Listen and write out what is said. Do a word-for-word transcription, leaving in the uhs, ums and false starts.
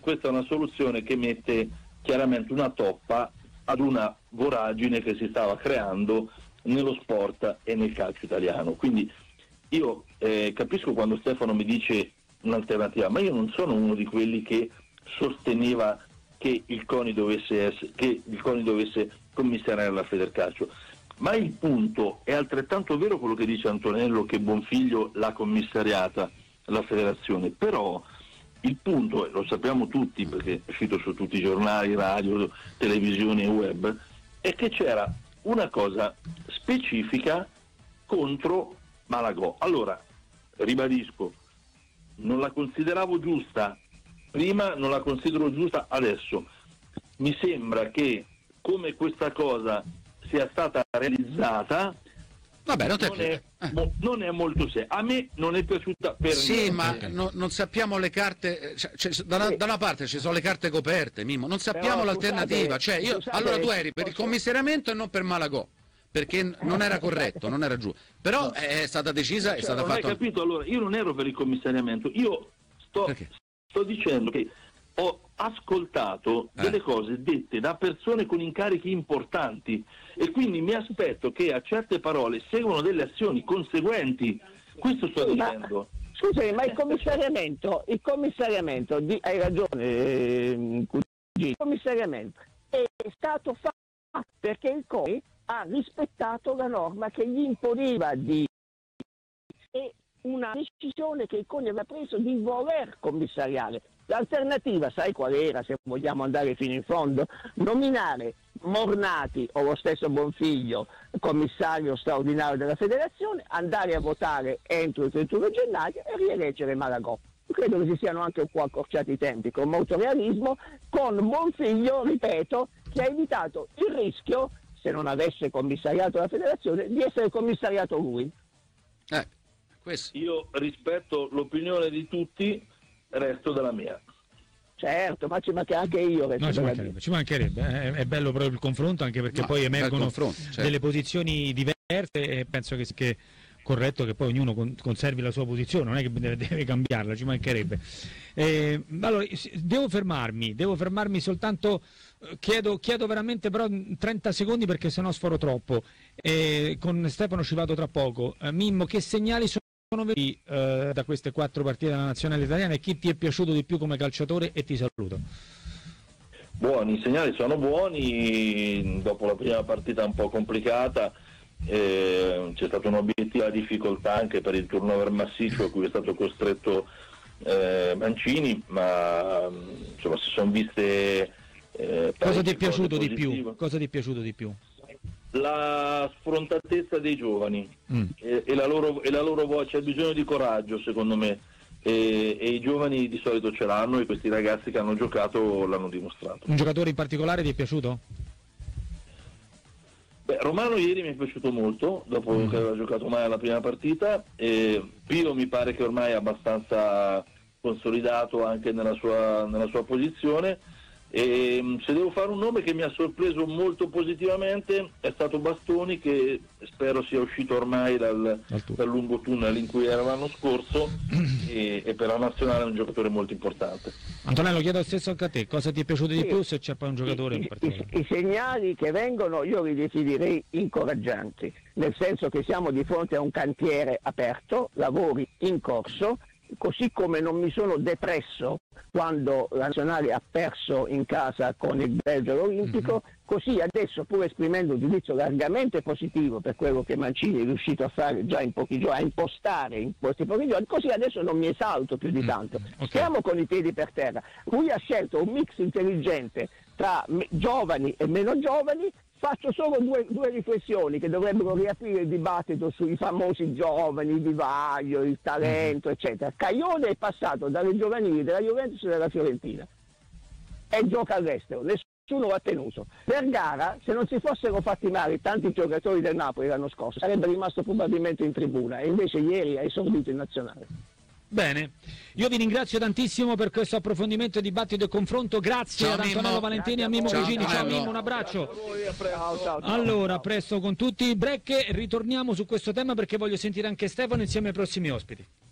questa è una soluzione che mette chiaramente una toppa ad una voragine che si stava creando nello sport e nel calcio italiano. Quindi io eh, capisco quando Stefano mi dice un'alternativa, ma io non sono uno di quelli che sosteneva che il CONI dovesse essere, che il CONI dovesse commissariare la Federcalcio. Ma il punto è altrettanto vero quello che dice Antonello, che Bonfiglio l'ha commissariata la federazione, però il punto, e lo sappiamo tutti perché è uscito su tutti i giornali, radio, televisioni e web, è che c'era una cosa specifica contro Malagò. Allora, ribadisco, non la consideravo giusta prima, non la considero giusta adesso. Mi sembra che come questa cosa sia stata realizzata, vabbè, non, non, è, mo, non è molto seria. A me non è piaciuta per sì, niente. ma no, non sappiamo le carte, cioè, cioè, da, una, da una parte ci sono le carte coperte, Mimmo, non sappiamo però, l'alternativa. Scusate, cioè, io, scusate, allora tu eri per posso... il commissariamento e non per Malagò, perché non era corretto, non era giusto. Però è stata decisa, cioè, è stata non fatta. Hai capito? Allora, io non ero per il commissariamento, io sto, sto dicendo che ho ascoltato eh. delle cose dette da persone con incarichi importanti e quindi mi aspetto che a certe parole seguano delle azioni conseguenti. Questo sto dicendo. Ma, scusami, ma il commissariamento, il commissariamento di, hai ragione, eh, il commissariamento è stato fatto perché il CONI ha rispettato la norma che gli imponeva di e una decisione che il CONI aveva preso di voler commissariare. L'alternativa, sai qual era, se vogliamo andare fino in fondo? Nominare Mornati o lo stesso Bonfiglio commissario straordinario della federazione, andare a votare entro il trentuno gennaio e rieleggere Malagò. Credo che si siano anche un po' accorciati i tempi, con molto realismo, con Bonfiglio, ripeto, che ha evitato il rischio, se non avesse commissariato la federazione, di essere commissariato lui. Eh, questo. Io rispetto l'opinione di tutti, resto della mia. Certo, ma ci manca anche io. No, ci mancherebbe, ci mancherebbe. È, è bello proprio il confronto, anche perché no, poi emergono certo. delle posizioni diverse e penso che, che è corretto che poi ognuno con, conservi la sua posizione, non è che deve, deve cambiarla, ci mancherebbe. Eh, allora, devo fermarmi, devo fermarmi soltanto, chiedo, chiedo veramente però trenta secondi perché sennò sforo troppo. Eh, con Stefano ci vado tra poco. Eh, Mimmo, che segnali sono sono venuti eh, da queste quattro partite della nazionale italiana e chi ti è piaciuto di più come calciatore, e ti saluto. Buoni, i segnali sono buoni. Dopo la prima partita un po' complicata eh, c'è stata un'obiettiva difficoltà anche per il turnover massiccio a cui è stato costretto eh, Mancini, ma insomma si sono viste eh, cosa ti è piaciuto di più? Cosa ti è piaciuto di più? La sfrontatezza dei giovani mm. e, e, la loro, e la loro voce, ha bisogno di coraggio secondo me e, e i giovani di solito ce l'hanno e questi ragazzi che hanno giocato l'hanno dimostrato. Un giocatore in particolare ti è piaciuto? Beh, Romano ieri mi è piaciuto molto dopo mm. che aveva giocato mai alla prima partita e Pio mi pare che ormai è abbastanza consolidato anche nella sua, nella sua posizione. E se devo fare un nome che mi ha sorpreso molto positivamente è stato Bastoni, che spero sia uscito ormai dal, dal lungo tunnel in cui era l'anno scorso e, e per la nazionale è un giocatore molto importante. Antonello, chiedo stesso anche a te, cosa ti è piaciuto di sì. più, se c'è poi un giocatore I, in particolare? I, I segnali che vengono io li definirei incoraggianti, nel senso che siamo di fronte a un cantiere aperto, lavori in corso. Così come non mi sono depresso quando la nazionale ha perso in casa con il Belgio olimpico, mm-hmm. così adesso, pur esprimendo un giudizio largamente positivo per quello che Mancini è riuscito a fare già in pochi giorni, a impostare in questi pochi giorni, così adesso non mi esalto più di tanto. Mm-hmm. Okay. Stiamo con i piedi per terra. Lui ha scelto un mix intelligente tra me- giovani e meno giovani. Faccio solo due, due riflessioni che dovrebbero riaprire il dibattito sui famosi giovani, il vivaio, il talento, eccetera. Caione è passato dalle giovanili della Juventus e della Fiorentina e gioca all'estero, nessuno l'ha tenuto. Vergara, se non si fossero fatti male tanti giocatori del Napoli l'anno scorso, sarebbe rimasto probabilmente in tribuna e invece ieri ha esordito in nazionale. Bene, io vi ringrazio tantissimo per questo approfondimento, dibattito e confronto. Grazie ciao, ad Antonello Mimmo. Valentini e a Mimmo Cugini. Ciao Mimmo, un abbraccio. Ciao, ciao, ciao. Allora, presto con tutti. Break, ritorniamo su questo tema perché voglio sentire anche Stefano insieme ai prossimi ospiti.